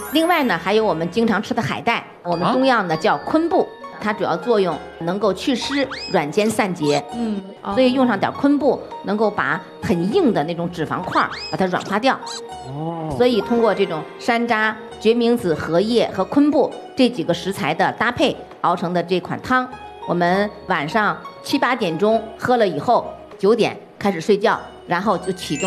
另外呢，还有我们经常吃的海带，我们中药呢叫昆布，它主要作用能够祛湿、软坚散结。所以用上点昆布，能够把很硬的那种脂肪块把它软化掉。所以通过这种山楂、决明子、荷叶和昆布这几个食材的搭配熬成的这款汤，我们晚上7、8点钟喝了以后，9点开始睡觉，然后就启动